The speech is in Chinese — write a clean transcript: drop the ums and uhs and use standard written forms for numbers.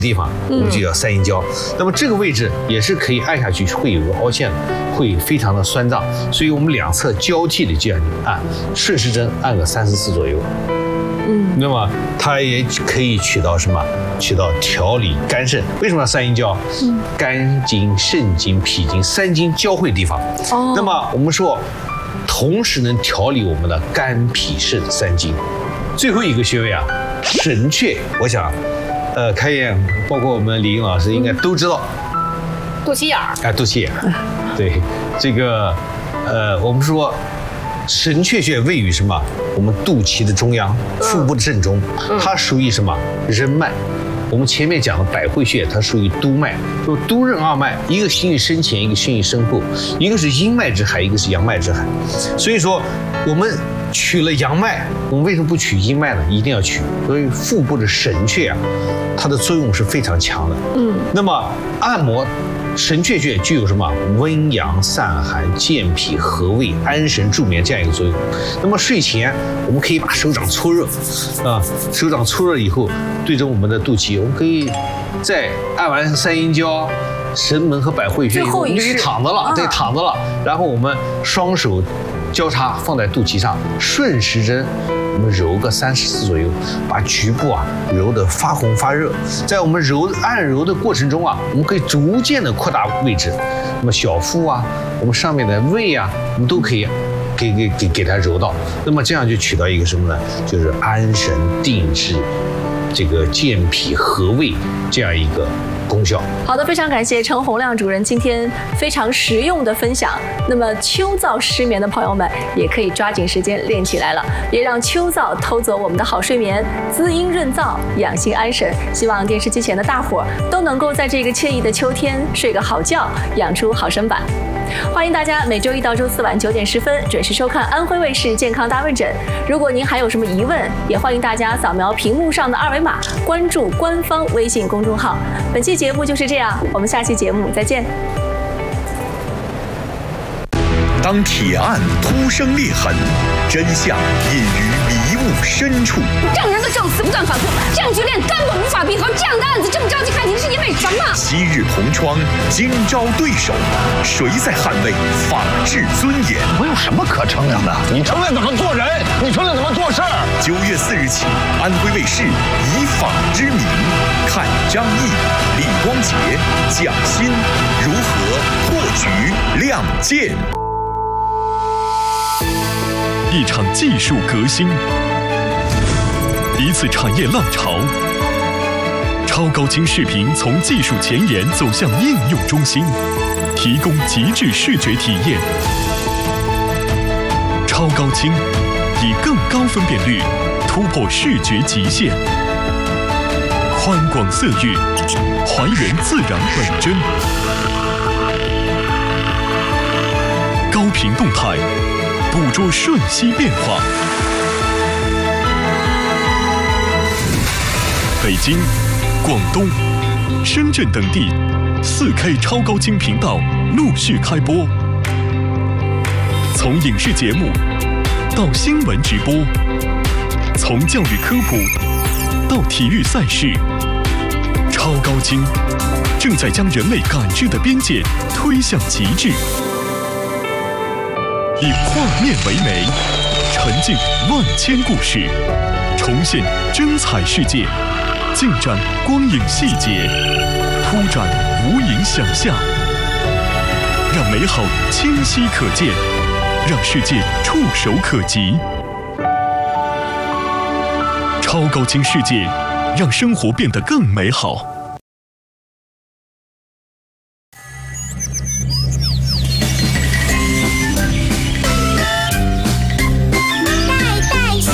地方我们就叫三阴交。那么这个位置也是可以按下去会有个凹陷的，会非常的酸胀，所以我们两侧交替的这样按，顺时针按个3、4次左右。那么它也可以起到什么？起到调理肝肾。为什么要三阴交？肝经、肾经、脾经三经交汇的地方。那么我们说，同时能调理我们的肝、脾、肾三经。最后一个穴位啊，神阙，我想。开眼包括我们李英老师应该都知道， 肚脐眼儿。 哎，肚脐眼，对，这个我们说神阙穴位于什么？我们肚脐的中央，腹部的正中，它属于什么？任脉。我们前面讲的百会穴，它属于督脉，就督任二脉，一个行于身前，一个行于身后，一个是阴脉之海，一个是阳脉之海。所以说，我们取了阳脉，我们为什么不取阴脉呢？一定要取。所以腹部的神阙啊，它的作用是非常强的。那么按摩神阙穴具有什么温阳散寒、健脾和胃、安神助眠这样一个作用。那么睡前我们可以把手掌搓热，手掌搓热以后对着我们的肚脐，我们可以在按完三阴交、神门和百会穴以后，我们就可以躺着了，对，躺着了。然后我们双手交叉放在肚脐上，顺时针我们揉个30次左右，把局部啊揉得发红发热。在我们按揉的过程中啊，我们可以逐渐的扩大位置。那么小腹啊，我们上面的胃啊，我们都可以给它揉到。那么这样就起到一个什么呢？就是安神定志、这个健脾和胃这样一个功效。 好的，非常感谢陈洪亮主任今天非常实用的分享。那么秋燥失眠的朋友们也可以抓紧时间练起来了，别让秋燥偷走我们的好睡眠，滋阴润燥，养心安神。希望电视机前的大伙都能够在这个惬意的秋天睡个好觉，养出好身板。欢迎大家每周一到周四晚9点10分准时收看安徽卫视健康大问诊。如果您还有什么疑问，也欢迎大家扫描屏幕上的2维码，关注官方微信公众号。本期节目就是这样，我们下期节目再见。 当铁案突生裂痕，真相隐于迷雾深处。 证人的证词不断反复，证据链根本无法闭合。这样的案子这么着急开庭，是因为什么？ 昔日同窗，今朝对手，谁在捍卫法治尊严？ 我有什么可承认的？你承认怎么做人？你承认怎么做事儿 ？9月4日起，安徽卫视以法之名，看张毅、李光洁讲心如何破局亮剑。 一场技术革新，一次产业浪潮。超高清视频从技术前沿走向应用中心，提供极致视觉体验。超高清以更高分辨率突破视觉极限，宽广色域还原自然本真，高频动态捕捉瞬息变化。北京、广东、深圳等地4K 超高清频道陆续开播，从影视节目到新闻直播，从教育科普到体育赛事，超高清正在将人类感知的边界推向极致。以画面为媒，沉浸万千故事，重现真彩世界，尽展光影细节，铺展无垠想象，让美好清晰可见，让世界触手可及。超高清世界，让生活变得更美好。